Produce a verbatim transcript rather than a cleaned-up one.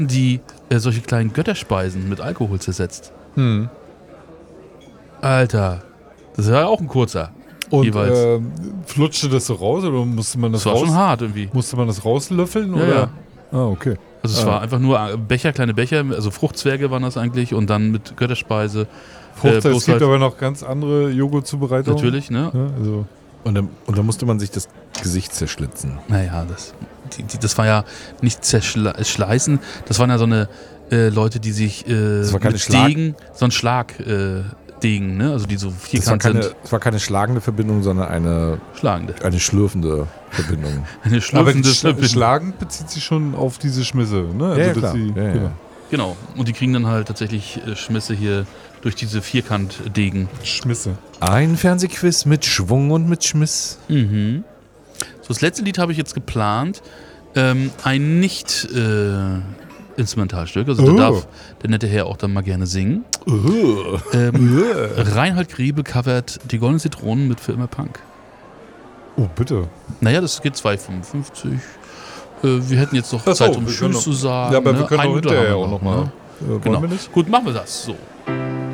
die äh, solche kleinen Götterspeisen mit Alkohol zersetzt. Hm. Alter, das war ja auch ein kurzer. Und jeweils. Äh, flutschte das so raus oder musste man das, Das war raus? schon hart irgendwie. Musste man das rauslöffeln? Ja, oder? ja. Ah, okay. Also es ah. war einfach nur Becher, kleine Becher, also Fruchtzwerge waren das eigentlich und dann mit Götterspeise. Fruchtzwerge, äh, es gibt halt, aber noch ganz andere Joghurtzubereitungen. Natürlich, ne? Ja, also. Und dann, und dann musste man sich das Gesicht zerschlitzen. Naja, das, die, die, das war ja nicht zerschleißen, das waren ja so eine äh, Leute, die sich äh, das war keine mit Schlag Degen, so ein Schlagdegen, äh, Degen, ne? Also die so vierkant das war keine, sind. Das war keine schlagende Verbindung, sondern eine, Schlagende. eine schlürfende Verbindung. Eine schlürfende Aber Verbindung. schlagend bezieht sich schon auf diese Schmisse, ne? Also, Ja, ja, dass klar. sie, Ja, ja. genau. Genau. Und die kriegen dann halt tatsächlich äh, Schmisse hier durch diese Vierkantdegen. Schmisse. Ein Fernsehquiz mit Schwung und mit Schmiss. Mhm. So, das letzte Lied habe ich jetzt geplant. Ähm, ein nicht äh, Instrumentalstück. Also da Oh. darf der nette Herr auch dann mal gerne singen. Uh. Ähm, Reinhard Grebe covert die Goldenen Zitronen mit Für immer Punk. Oh, bitte. Naja, das geht zwei fünfundfünfzig. Äh, wir hätten jetzt noch Ach so, Zeit, um wir können Tschüss noch- zu sagen. Ja, aber ne? wir können Eine auch Minute hinterher haben wir auch noch mal. ne? Äh, wollen Genau. wir nicht? Gut, machen wir das. So.